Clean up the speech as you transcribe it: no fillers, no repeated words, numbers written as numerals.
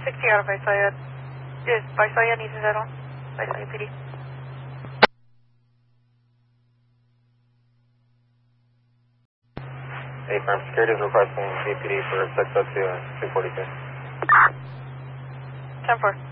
60 out of Visalia. Yes, Visalia needs that on. Visalia PD. Hey, Firm Security is requesting VPD for 602 and 242. 10-4.